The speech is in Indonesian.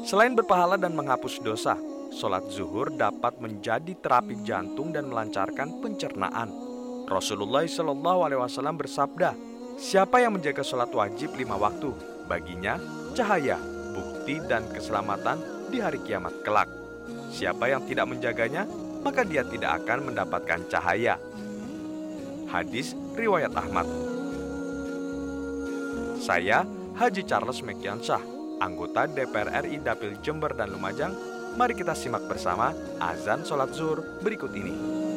Selain berpahala dan menghapus dosa, sholat zuhur dapat menjadi terapi jantung dan melancarkan pencernaan. Rasulullah SAW bersabda, "Siapa yang menjaga sholat wajib 5 waktu, baginya cahaya, bukti dan keselamatan di hari kiamat kelak. Siapa yang tidak menjaganya, maka dia tidak akan mendapatkan cahaya." Hadis riwayat Ahmad. Saya Haji Charles Mekiansyah, anggota DPR RI Dapil Jember dan Lumajang. Mari kita simak bersama azan sholat zuhur berikut ini.